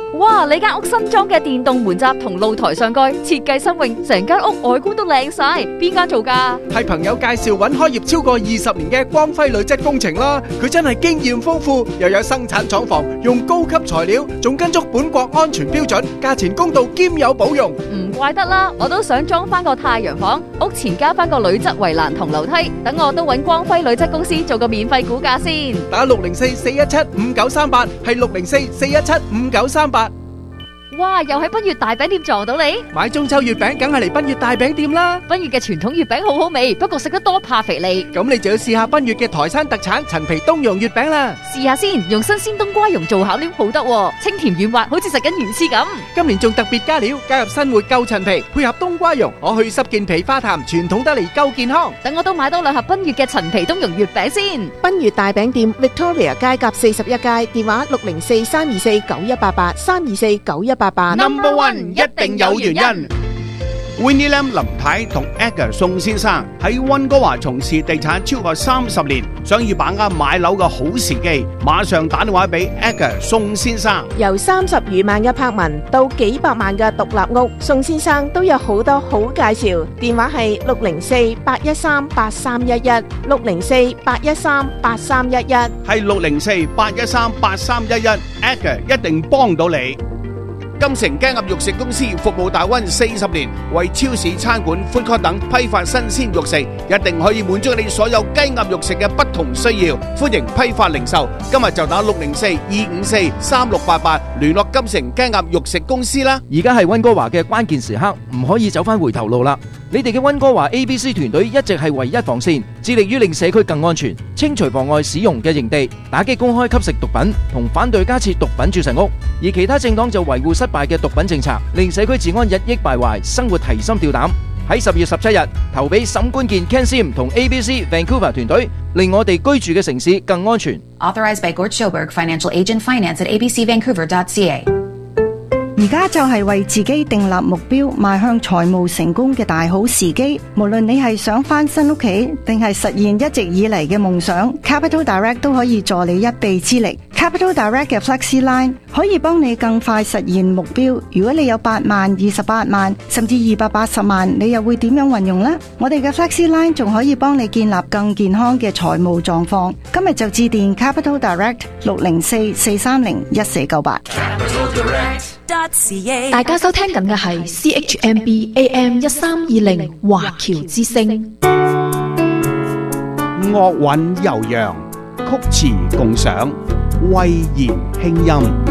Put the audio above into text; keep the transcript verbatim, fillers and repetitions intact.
哇！你間屋新裝嘅電動門閘同露台上蓋設計新穎，成間屋外觀都靚晒。邊間做㗎？ 係朋友介紹揾開業超過二十年嘅光輝鋁質工程啦。佢真係經驗豐富，又有生產廠房，用高級材料，仲跟足本國安全標準，價錢公道兼有保用。 唔怪得啦，我都想裝翻個太陽房，屋前加翻個鋁質圍欄同樓梯，等我都揾光輝鋁質公司做個免費估價先。 打六零四四一七五九三八，係六零四四一七五九三八。 哇！又喺賓悅大餅店撞到你， 買中秋月餅梗係嚟賓悅大餅店啦。 賓悅嘅傳統月餅好好味，不過食得多怕肥膩。 咁你就要試下賓悅嘅台山特產陳皮冬蓉月餅啦。 試下先，用新鮮冬瓜蓉做餡料好得喎，清甜軟滑，好似食緊魚翅咁。 今年仲特別加料，加入新活夠陳皮，配合冬瓜蓉，我去濕健脾化痰，傳統得嚟夠健康。 等我都買多兩盒賓悅嘅陳皮冬蓉月餅先。 賓悅大餅店 Victoria 街夾四十一街，電話六零四三二四九一八八三二四九一八八。 Number One 一定有原因。Winnie Lam 林太同 Edgar 宋先生喺溫哥華從事地產超過三十年，想要把握買樓嘅好時機，馬上打電話俾 Edgar 宋先生。 由三十餘萬嘅柏文到幾百萬嘅獨立屋，宋先生都有好多好介紹。電話係六零四八一三八三一一，六零四八一三八三一一， 係六零四八一三八三一一 ，Edgar 一定幫到你。金城雞鴨肉食公司服務大灣四十年，為超市、餐館、food court 等批發新鮮肉食，一定可以滿足你所有雞鴨肉食嘅不同需要。歡迎批發零售，今日就打六零四二五四三六八八聯絡金城雞鴨肉食公司啦。 而家係溫哥華嘅關鍵時刻，唔可以走翻回頭路啦。你哋嘅溫哥華 A B C 團隊一直係唯一防線，致力於令社區更安全，清除妨礙使用嘅營地，打擊公開吸食毒品，同反對加設毒品注射屋。而其他政黨就維護失敗嘅毒品政策，令社區治安日益敗壞，生活提心吊膽。喺十月十七日投俾沈冠健 Ken Sim 同 A B C Vancouver 團隊，令我哋居住嘅城市更安全。 Authorized by Gord Schoberg, Financial Agent Finance at a b c vancouver dot c a。 而家就係為自己訂立目標，邁向財務成功嘅大好時機。無論你係想翻新屋企，定係實現一直以嚟嘅夢想， Capital Direct 都可以助你一臂之力。Capital Direct 嘅 Flexi Line 可以幫你更快實現目標。如果你有八萬、二十八萬，甚至二百八十萬，你又會點樣運用呢？我哋嘅 Flexi Line 仲可以幫你建立更健康嘅財務狀況。今日就致電 Capital Direct 六零四四三零一四九八。 大家收聽緊嘅係 C H M B A M 一三二零華僑之聲。 樂韻悠揚，曲詞共賞，慧言輕音。